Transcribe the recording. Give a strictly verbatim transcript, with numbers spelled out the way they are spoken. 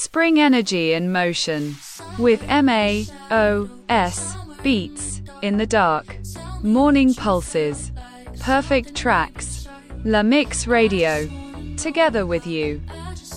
Spring energy in motion. With M A O S Beats in the dark. Morning pulses. Perfect tracks. La Mix Radio. Together with you.